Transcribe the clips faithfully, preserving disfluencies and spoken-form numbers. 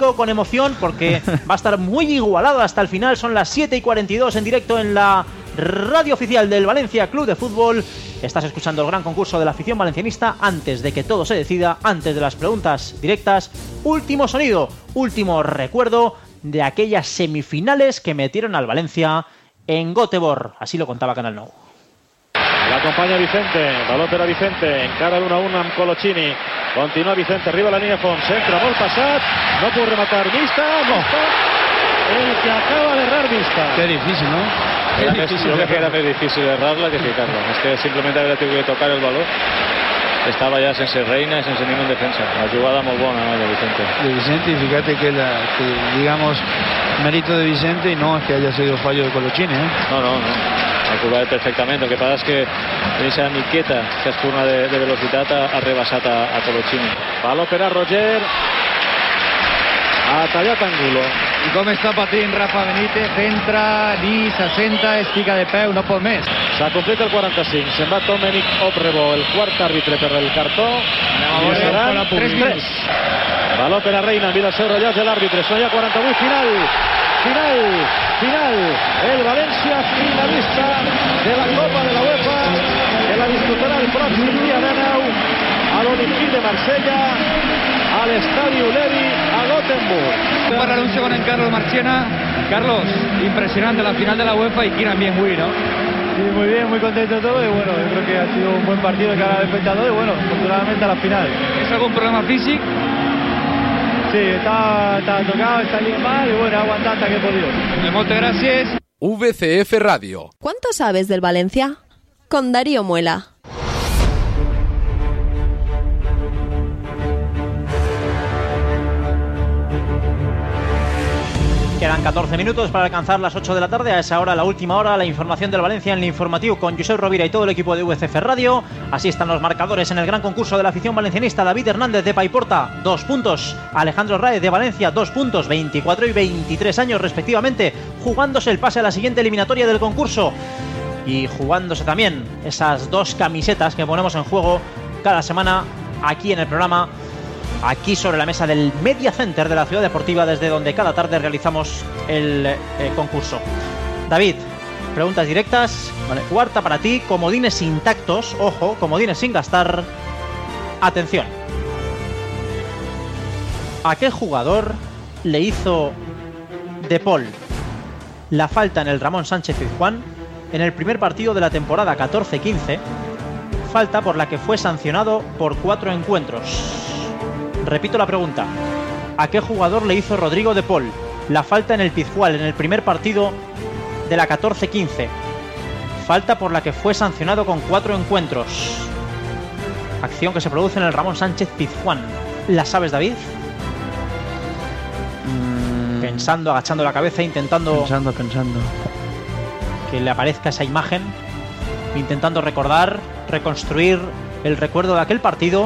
clásico con emoción porque va a estar muy igualado hasta el final. Son las siete y cuarenta y dos en directo en la radio oficial del Valencia Club de Fútbol. Estás escuchando el gran concurso de la afición valencianista. Antes de que todo se decida, antes de las preguntas directas, último sonido, último recuerdo de aquellas semifinales que metieron al Valencia en Göteborg. Así lo contaba Canal Nou. La acompaña Vicente, balón per a Vicente, encara l'uno a uno amb Coloccini, continua Vicente, arriba a la línia fons, entra molt passat, no pudo rematar, Vista, Vista, el que acaba de errar Vista. Qué difícil, ¿no? Era més, jo crec que era més difícil errarla que ficar-la, és que simplement havia tingut que tocar el baló, estava ja sense reina, sense ningú en defensa, la jugada molt bona, ¿no?, de Vicente. De Vicente, y fíjate que, la, que digamos, mérito de Vicente y no es que haya sido fallo de Coloccini, ¿eh? No, no, no. Ha jugat perfectament, el que passa és que aquesta miqueta que es forma de, de velocitat ha, ha rebassat a, a Coloccini. Baló per a Roger, ha tallat Angulo. I com està patint Rafa Benítez, entra, ni s'assenta, es fica de peu, no pot més. S'ha complit el quaranta-cinc, se'n va Domènec Oprebo, el quart àrbitre per el cartó. I seran tres minuts. Baló per a Reina, mira el seu rellotge l'àrbitre, són ja quaranta-vuit, final. Final, final, el Valencia finalista de la Copa de la UEFA, que la disputarà el pròxim dia dinou a l'Olympique de Marsella, al Estadio Levi, a Gothenburg. Para un segundo en Carlos Marchena. Carlos, impresionante la final de la UEFA y Kieran bien muy, ¿no? Sí, muy bien, muy contento de todo y bueno, yo creo que ha sido un buen partido de cara al espectador y bueno, afortunadamente a la final. ¿Es algún problema físico? Sí, estaba, estaba tocado, salí mal y bueno, aguantar hasta que he podido. Muchas gracias. V C F Radio. ¿Cuánto sabes del Valencia? Con Darío Muela. Quedan catorce minutos para alcanzar las ocho de la tarde. A esa hora, la última hora, la información del Valencia en el informativo con Josep Rovira y todo el equipo de V C F Radio. Así están los marcadores en el gran concurso de la afición valencianista. David Hernández de Paiporta, dos puntos. Alejandro Raez de Valencia, dos puntos, veinticuatro y veintitrés años respectivamente, jugándose el pase a la siguiente eliminatoria del concurso. Y jugándose también esas dos camisetas que ponemos en juego cada semana aquí en el programa, aquí sobre la mesa del Media Center de la Ciudad Deportiva, desde donde cada tarde realizamos el eh, concurso. David, preguntas directas. Vale. Cuarta para ti, comodines intactos, ojo, comodines sin gastar. Atención. ¿A qué jugador le hizo De Paul la falta en el Ramón Sánchez Pizjuán en el primer partido de la temporada catorce quince? Falta por la que fue sancionado por cuatro encuentros. Repito la pregunta. ¿A qué jugador le hizo Rodrigo De Paul la falta en el Pizjuán en el primer partido de la catorce quince? Falta por la que fue sancionado con cuatro encuentros. Acción que se produce en el Ramón Sánchez Pizjuán. ¿La sabes, David? Mm. Pensando, agachando la cabeza, intentando... Pensando, pensando. Que le aparezca esa imagen. Intentando recordar, reconstruir el recuerdo de aquel partido.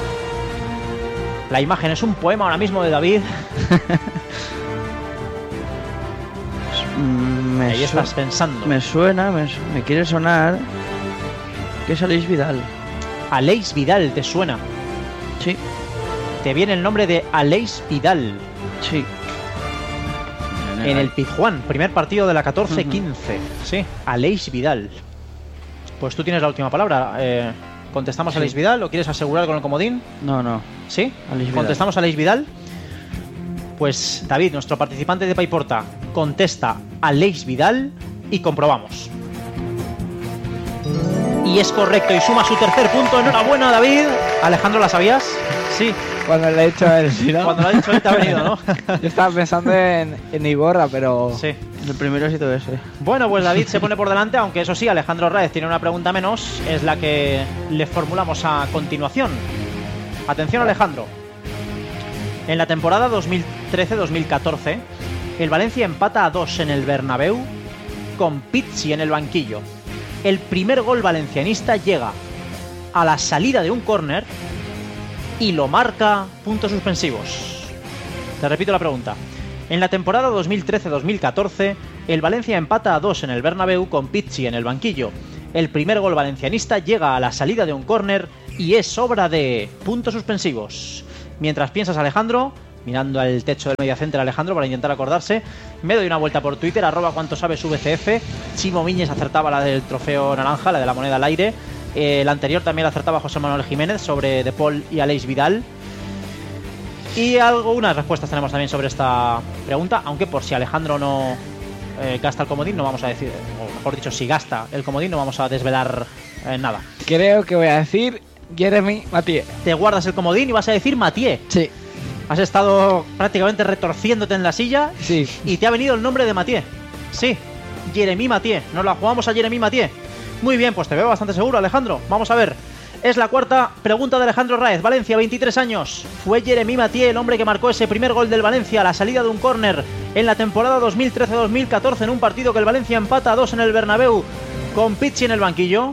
La imagen es un poema ahora mismo de David. me Ahí estás pensando. Me suena, me, me quiere sonar que es Aleix Vidal. Aleix Vidal, ¿te suena? Sí. Te viene el nombre de Aleix Vidal. Sí. En el Pizjuán, primer partido de la catorce quince. Uh-huh. Sí, Aleix Vidal. Pues tú tienes la última palabra. Eh... ¿Contestamos sí. a Aleix Vidal o quieres asegurar con el comodín? No, no. ¿Sí? Aleix Vidal. ¿Contestamos a Aleix Vidal? Pues David, nuestro participante de Paiporta, contesta a Aleix Vidal y comprobamos. Y es correcto y suma su tercer punto. Enhorabuena, David. Alejandro, ¿la sabías? Sí. Cuando le he dicho él, sí, ¿no? Cuando lo ha dicho él te ha venido, ¿no? Yo estaba pensando en, en Iborra, pero... Sí. El primero sí todo ese. Bueno, pues David se pone por delante, aunque eso sí, Alejandro Raez tiene una pregunta menos. Es la que le formulamos a continuación. Atención, Alejandro. En la temporada dos mil trece dos mil catorce, el Valencia empata a dos en el Bernabéu con Pizzi en el banquillo. El primer gol valencianista llega a la salida de un córner y lo marca puntos suspensivos. Te repito la pregunta. En la temporada dos mil trece dos mil catorce, el Valencia empata a dos en el Bernabéu con Pizzi en el banquillo. El primer gol valencianista llega a la salida de un córner y es obra de puntos suspensivos. Mientras piensas, Alejandro, mirando al techo del mediacenter Alejandro para intentar acordarse. Me doy una vuelta por Twitter, arroba cuanto sabes V C F. Chimo Miñes acertaba la del trofeo naranja, la de la moneda al aire. Eh, la anterior también la acertaba José Manuel Jiménez sobre De Paul y Aleix Vidal. Y algunas respuestas tenemos también sobre esta pregunta, aunque por si Alejandro no eh, gasta el comodín, no vamos a decir, o mejor dicho, si gasta el comodín, no vamos a desvelar eh, nada. Creo que voy a decir Jeremy Mathieu. Te guardas el comodín y vas a decir Mathieu. Sí. Has estado prácticamente retorciéndote en la silla. Sí. Y te ha venido el nombre de Mathieu. Sí, Jeremy Mathieu. Nos la jugamos a Jeremy Mathieu. Muy bien, pues te veo bastante seguro, Alejandro. Vamos a ver. Es la cuarta pregunta de Alejandro Raez. Valencia, veintitrés años. Fue Jeremy Mathieu el hombre que marcó ese primer gol del Valencia a la salida de un córner en la temporada dos mil trece dos mil catorce en un partido que el Valencia empata a dos en el Bernabéu con Pichi en el banquillo.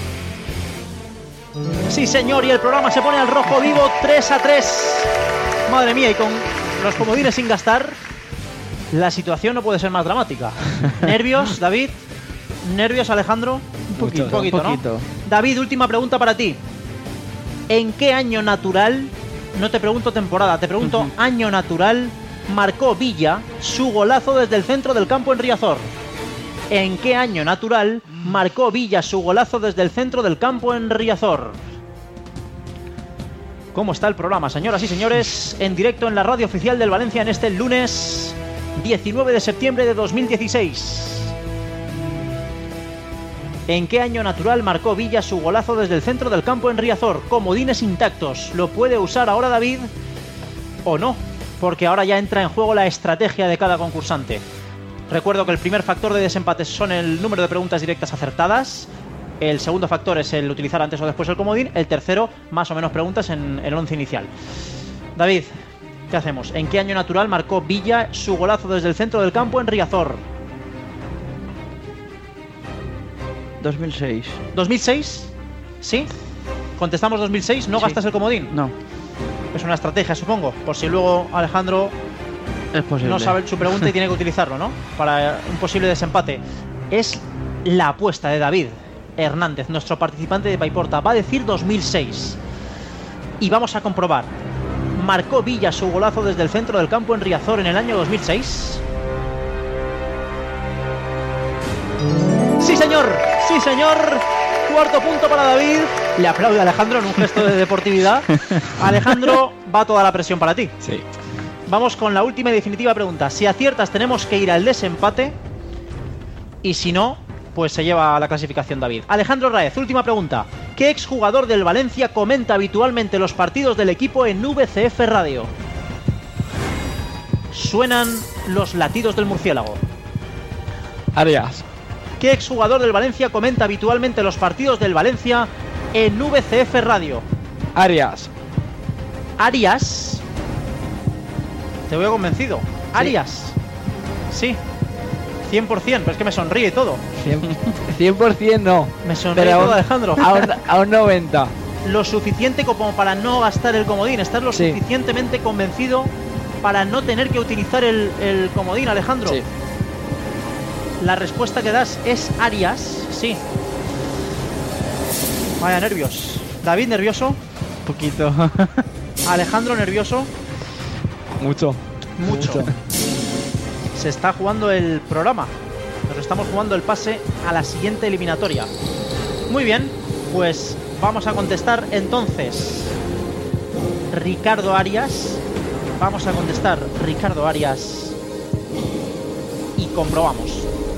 Sí, señor, y el programa se pone al rojo vivo, tres a tres. Madre mía, y con los comodines sin gastar, la situación no puede ser más dramática. ¿Nervios, David? ¿Nervios, Alejandro? Un poquito, un poquito, un poquito. ¿no? David, última pregunta para ti. ¿En qué año natural, no te pregunto temporada, te pregunto uh-huh. año natural, marcó Villa su golazo desde el centro del campo en Riazor? ¿En qué año natural marcó Villa su golazo desde el centro del campo en Riazor? ¿Cómo está el programa, señoras y señores? En directo en la radio oficial del Valencia en este lunes diecinueve de septiembre de dos mil dieciséis. ¿En qué año natural marcó Villa su golazo desde el centro del campo en Riazor? Comodines intactos. ¿Lo puede usar ahora David o no? Porque ahora ya entra en juego la estrategia de cada concursante. Recuerdo que el primer factor de desempate son el número de preguntas directas acertadas. El segundo factor es el utilizar antes o después el comodín. El tercero, más o menos preguntas en el once inicial. David, ¿qué hacemos? ¿En qué año natural marcó Villa su golazo desde el centro del campo en Riazor? dos mil seis. ¿dos mil seis? ¿Sí? ¿Contestamos dos mil seis? ¿No sí. gastas el comodín? No. Es una estrategia, supongo. Por si luego Alejandro es posible. no sabe su pregunta y tiene que utilizarlo, ¿no? Para un posible desempate. Es la apuesta de David Hernández, nuestro participante de Paiporta. Va a decir dos mil seis. Y vamos a comprobar. ¿Marcó Villa su golazo desde el centro del campo en Riazor en el año dos mil seis? ¡Sí, señor! ¡Sí, señor! Cuarto punto para David. Le aplaude a Alejandro en un gesto de deportividad. Alejandro, va toda la presión para ti. Sí. Vamos con la última y definitiva pregunta. Si aciertas, tenemos que ir al desempate. Y si no, pues se lleva la clasificación David. Alejandro Raez, última pregunta. ¿Qué exjugador del Valencia comenta habitualmente los partidos del equipo en V C F Radio? Suenan los latidos del murciélago. Arias. ¿Qué exjugador del Valencia comenta habitualmente los partidos del Valencia en V C F Radio? Arias. Arias. Te veo convencido. Sí. Arias. Sí. cien por ciento, pero es que me sonríe todo. cien por ciento no. Me sonríe pero todo, a un, Alejandro. A un, a un noventa. Lo suficiente como para no gastar el comodín. Estás lo sí. suficientemente convencido para no tener que utilizar el, el comodín, Alejandro. Sí. La respuesta que das es Arias. Sí. Vaya nervios. David, ¿nervioso? Un poquito. Alejandro, ¿nervioso? Mucho. Mucho. Mucho. Se está jugando el programa. Nos estamos jugando el pase a la siguiente eliminatoria. Muy bien, pues vamos a contestar entonces. Ricardo Arias. Vamos a contestar Ricardo Arias. Y comprobamos.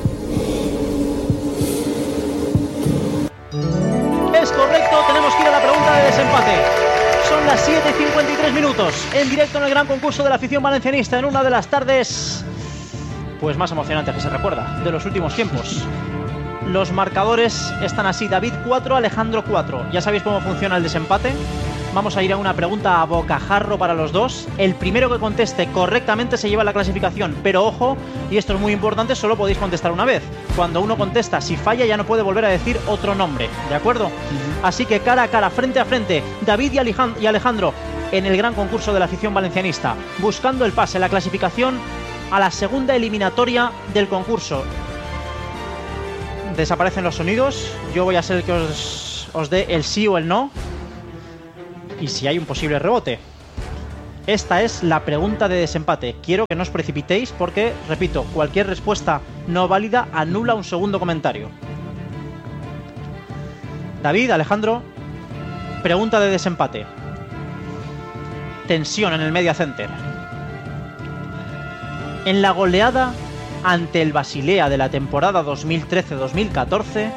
Es correcto, tenemos que ir a la pregunta de desempate. Son las siete y cincuenta y tres minutos. En directo en el gran concurso de la afición valencianista. En una de las tardes, pues más emocionantes que se recuerda, de los últimos tiempos. Los marcadores están así: David cuatro, Alejandro cuatro. Ya sabéis cómo funciona el desempate. Vamos a ir a una pregunta a bocajarro para los dos. El primero que conteste correctamente se lleva la clasificación. Pero ojo, y esto es muy importante, solo podéis contestar una vez. Cuando uno contesta, si falla ya no puede volver a decir otro nombre. ¿De acuerdo? Uh-huh. Así que cara a cara, frente a frente, David y Alejandro en el gran concurso de la afición valencianista, buscando el pase, la clasificación a la segunda eliminatoria del concurso. Desaparecen los sonidos. Yo voy a ser el que os, os dé el sí o el no. Y si hay un posible rebote. esta es la pregunta de desempate. Quiero que no os precipitéis porque, repito, cualquier respuesta no válida anula un segundo comentario. David, Alejandro, pregunta de desempate. Tensión en el Media Center. En la goleada ante el Basilea de la temporada dos mil trece dos mil catorce,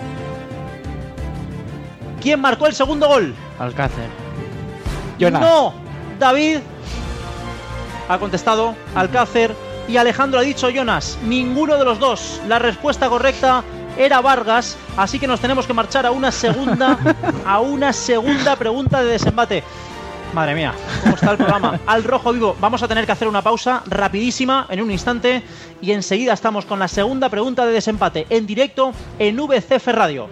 ¿quién marcó el segundo gol? Alcácer. Jonas. No, David ha contestado Alcácer y Alejandro ha dicho Jonas. Ninguno de los dos. La respuesta correcta era Vargas, así que nos tenemos que marchar a una segunda a una segunda pregunta de desempate. Madre mía, ¿cómo está el programa? Al rojo vivo. Vamos a tener que hacer una pausa rapidísima en un instante y enseguida estamos con la segunda pregunta de desempate en directo en V C F Radio.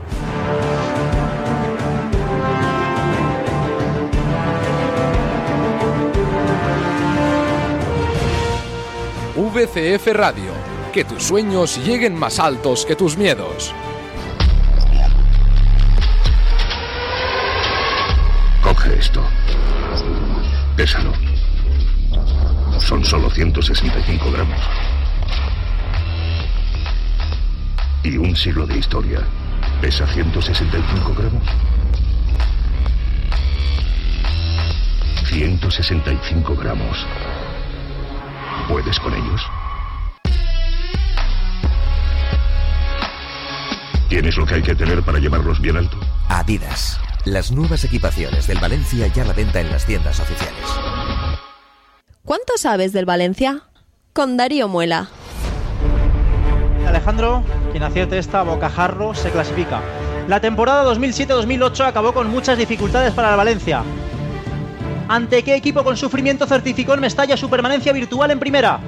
V C F Radio. Que tus sueños lleguen más altos que tus miedos. Coge esto. Pésalo. Son solo ciento sesenta y cinco gramos. ¿Y un siglo de historia pesa ciento sesenta y cinco gramos? ciento sesenta y cinco gramos. ¿Puedes con ellos? ¿Tienes lo que hay que tener para llevarlos bien alto? Adidas. Las nuevas equipaciones del Valencia ya a la venta en las tiendas oficiales. ¿Cuánto sabes del Valencia? Con Darío Muela. Alejandro, quien acierte esta bocajarro, se clasifica. La temporada dos mil siete dos mil ocho acabó con muchas dificultades para el Valencia. ¿Ante qué equipo con sufrimiento certificó en Mestalla su permanencia virtual en primera?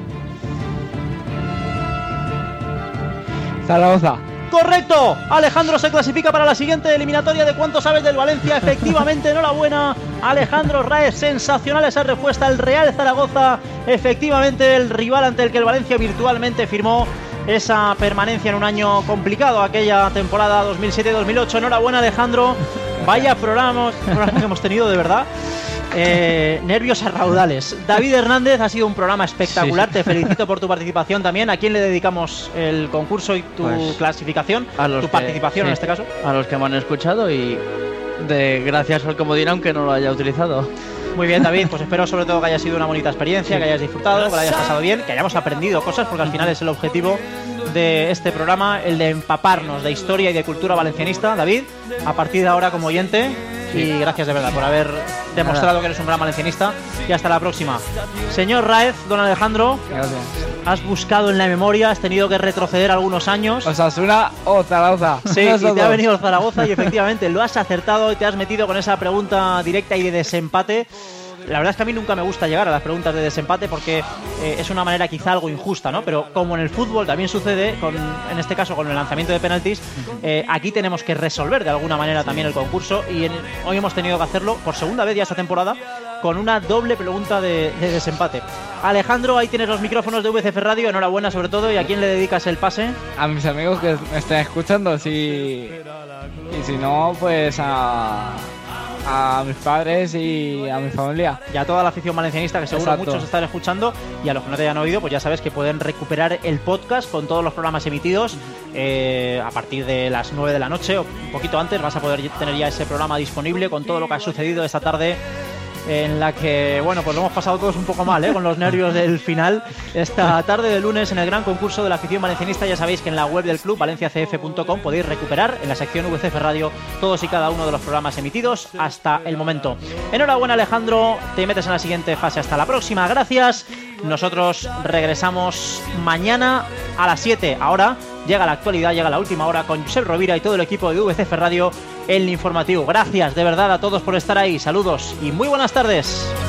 Zaragoza. ¡Correcto! Alejandro se clasifica para la siguiente eliminatoria de ¿Cuánto sabes del Valencia? Efectivamente, enhorabuena. Alejandro Raez, sensacional esa respuesta. El Real Zaragoza, efectivamente, el rival ante el que el Valencia virtualmente firmó esa permanencia en un año complicado, aquella temporada dos mil siete dos mil ocho. Enhorabuena, Alejandro. Vaya programa, programa que hemos tenido, de verdad. Eh, nervios a raudales. David Hernández, ha sido un programa espectacular. Sí. Te felicito por tu participación también. ¿A quién le dedicamos el concurso y tu pues, clasificación? A los tu que, participación sí, en este caso. A los que me han escuchado y de gracias al comodín aunque no lo haya utilizado. Muy bien, David, pues espero sobre todo que haya sido una bonita experiencia, sí. que hayas disfrutado, que lo hayas pasado bien, que hayamos aprendido cosas, porque al final es el objetivo de este programa, el de empaparnos de historia y de cultura valencianista. David, a partir de ahora como oyente, sí. y gracias de verdad por haber demostrado Nada. que eres un gran valencianista, y hasta la próxima. Señor Raez, don Alejandro, gracias. Has buscado en la memoria, has tenido que retroceder algunos años. Osasuna o Zaragoza. Sí, y te ha venido Zaragoza y efectivamente lo has acertado y te has metido con esa pregunta directa y de desempate. La verdad es que a mí nunca me gusta llegar a las preguntas de desempate porque eh, es una manera quizá algo injusta, ¿no? Pero como en el fútbol también sucede, con, en este caso con el lanzamiento de penaltis, eh, aquí tenemos que resolver de alguna manera también el concurso y en, hoy hemos tenido que hacerlo por segunda vez ya esta temporada con una doble pregunta de, de desempate. Alejandro, ahí tienes los micrófonos de V C F Radio, enhorabuena sobre todo. ¿Y a quién le dedicas el pase? A mis amigos que me están escuchando, si... y si no, pues a... a mis padres y a mi familia. Y a toda la afición valencianista, que seguro Exacto. muchos están escuchando, y a los que no te hayan oído, pues ya sabes que pueden recuperar el podcast con todos los programas emitidos eh, a partir de las nueve de la noche o un poquito antes. Vas a poder tener ya ese programa disponible con todo lo que ha sucedido esta tarde, en la que, bueno, pues lo hemos pasado todos un poco mal, ¿eh? Con los nervios del final. Esta tarde de lunes en el gran concurso de la afición valencianista, ya sabéis que en la web del club, valencia c f punto com, podéis recuperar en la sección V C F Radio todos y cada uno de los programas emitidos hasta el momento. Enhorabuena, Alejandro, te metes en la siguiente fase. Hasta la próxima, gracias. Nosotros regresamos mañana a las siete. Ahora llega la actualidad, llega la última hora con Josep Rovira y todo el equipo de V C F Radio, el informativo. Gracias de verdad a todos por estar ahí. Saludos y muy buenas tardes.